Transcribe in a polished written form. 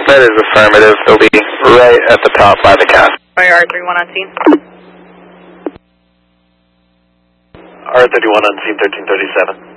That is affirmative. They'll be right at the top by the cast. R31 on scene. R31 on scene 1337.